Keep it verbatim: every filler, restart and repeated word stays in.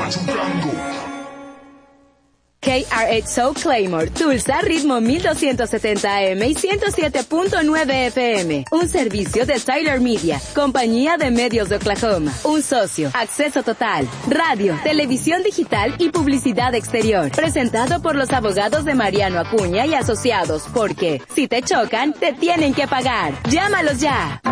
K R H O Claymore, Tulsa, ritmo mil doscientos setenta A M y ciento siete punto nueve F M. Un servicio de Tyler Media, compañía de medios de Oklahoma. Un socio, acceso total, radio, televisión digital y publicidad exterior. Presentado por los abogados de Mariano Acuña y Asociados, porque si te chocan, te tienen que pagar. Llámalos ya.